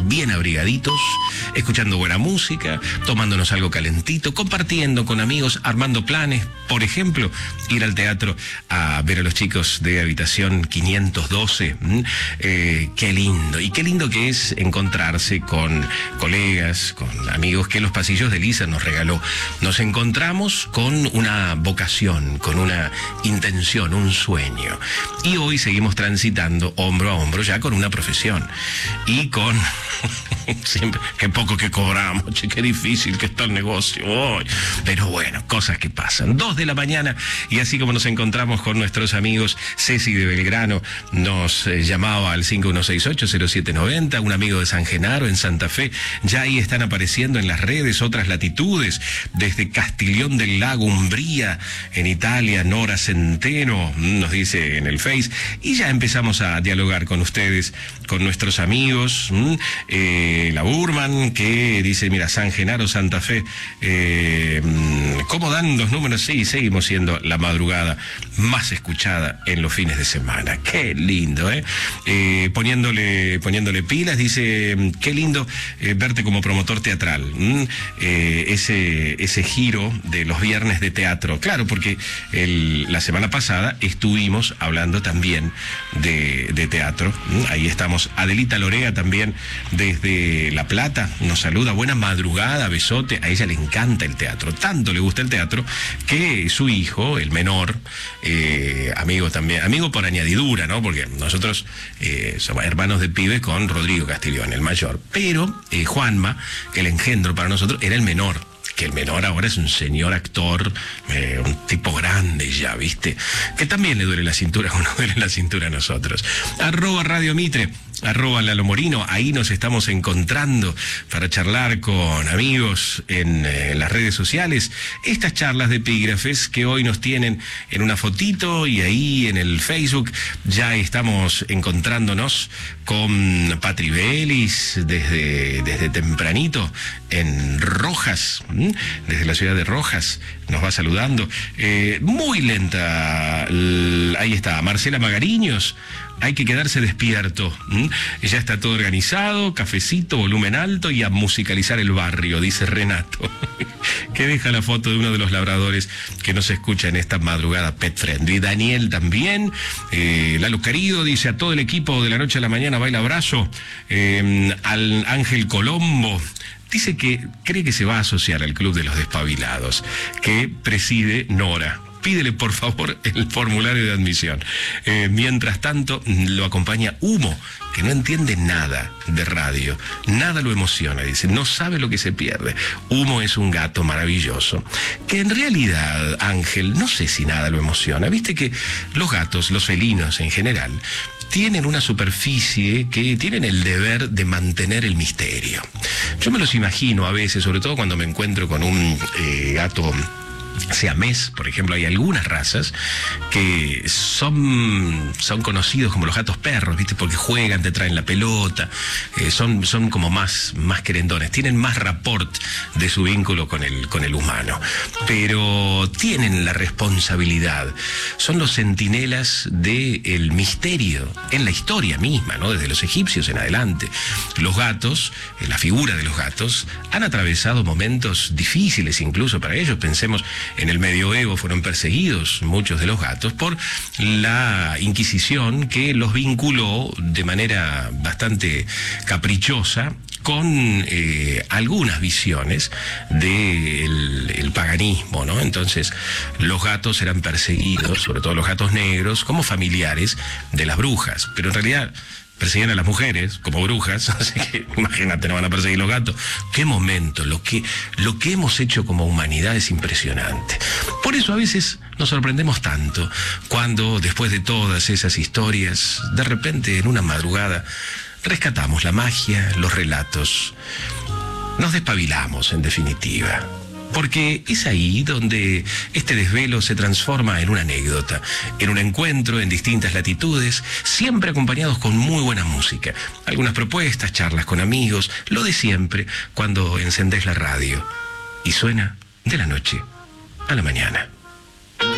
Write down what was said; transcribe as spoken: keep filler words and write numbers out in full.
bien abrigaditos, escuchando buena música, tomándonos algo calentito, compartiendo con amigos, armando planes, por ejemplo, ir al teatro a ver a los chicos de Habitación quinientos doce. Eh, qué lindo, y qué lindo que es encontrarse con colegas, con amigos que los pasillos de Lisa nos regaló. Nos encontramos con una vocación, con una intención, un sueño. Y hoy seguimos transitando hombro a hombro ya con una profesión. Y con... siempre, qué poco que cobramos, che, qué difícil que está el negocio hoy. Pero bueno, cosas que pasan. Dos de la mañana, y así como nos encontramos con nuestros amigos, Ceci de Belgrano nos eh, llamaba al cinco uno seis ocho cero siete nueve cero, un amigo de San Genaro en Santa Fe, ya ahí están apareciendo en las redes otras latitudes, desde Castiglión del Lago, Umbría, en Italia, Nora Centeno, nos dice en el Face, y ya empezamos a dialogar con ustedes, con nuestros amigos, eh, la Burman, que dice, mira, San Genaro, Santa Fe, eh, ¿cómo dan los números? Sí, seguimos siendo la madrugada más escuchada en los fines de semana. Qué lindo, ¿eh? eh poniéndole, poniéndole pilas, dice, qué lindo eh, verte como promotor teatral. ¿Mm? Eh, ese, ese giro de los viernes de teatro. Claro, porque el, la semana pasada estuvimos hablando también de, de teatro. ¿Mm? Ahí estamos. Adelita Lorea también desde La Plata nos saluda. Buena madrugada, besote. A ella le encanta el teatro. Tanto le gusta el teatro que su hijo, el menor, eh, amigo también, amigo por añadidura, ¿no? Porque nosotros eh, somos hermanos de pibe con Rodrigo Castiglione, el mayor. Pero eh, Juanma, el engendro para nosotros, era el menor. Que el menor ahora es un señor actor, eh, un tipo grande ya, ¿viste? Que también le duele la cintura, como nos duele la cintura a nosotros. Arroba Radio Mitre, arroba Lalo Morino, ahí nos estamos encontrando para charlar con amigos en, eh, en las redes sociales. Estas charlas de epígrafes que hoy nos tienen en una fotito y ahí en el Facebook ya estamos encontrándonos con Patri Belis desde, desde tempranito en Rojas, desde la ciudad de Rojas, nos va saludando. Eh, muy lenta, ahí está, Marcela Magariños. Hay que quedarse despierto. ¿Mm? Ya está todo organizado, cafecito, volumen alto y a musicalizar el barrio, dice Renato. Que deja la foto de uno de los labradores que nos escucha en esta madrugada pet friendly. Daniel también. Eh, Lalo querido, dice, a todo el equipo de la noche a la mañana baila abrazo. Eh, al Ángel Colombo. Dice que cree que se va a asociar al Club de los Despabilados, que preside Nora. Pídele, por favor, el formulario de admisión. Eh, mientras tanto, lo acompaña Humo, que no entiende nada de radio. Nada lo emociona, dice. No sabe lo que se pierde. Humo es un gato maravilloso. Que en realidad, Ángel, no sé si nada lo emociona. Viste que los gatos, los felinos en general, tienen una superficie que tienen el deber de mantener el misterio. Yo me los imagino a veces, sobre todo cuando me encuentro con un eh, gato siamés, por ejemplo. Hay algunas razas que son, son conocidos como los gatos perros, ¿viste? Porque juegan, te traen la pelota, eh, son, son como más, más querendones, tienen más rapport de su vínculo con el, con el humano, pero tienen la responsabilidad, son los centinelas del misterio en la historia misma, ¿no? Desde los egipcios en adelante. Los gatos, eh, la figura de los gatos, han atravesado momentos difíciles incluso para ellos. Pensemos en el medioevo, fueron perseguidos muchos de los gatos por la Inquisición, que los vinculó de manera bastante caprichosa con eh, algunas visiones del el paganismo, ¿no? Entonces, los gatos eran perseguidos, sobre todo los gatos negros, como familiares de las brujas, pero en realidad perseguían a las mujeres como brujas, así que imagínate, no van a perseguir los gatos. Qué momento, lo que, lo que hemos hecho como humanidad es impresionante. Por eso a veces nos sorprendemos tanto cuando, después de todas esas historias, de repente en una madrugada rescatamos la magia, los relatos, nos despabilamos en definitiva. Porque es ahí donde este desvelo se transforma en una anécdota, en un encuentro en distintas latitudes, siempre acompañados con muy buena música. Algunas propuestas, charlas con amigos, lo de siempre cuando encendés la radio y suena de la noche a la mañana.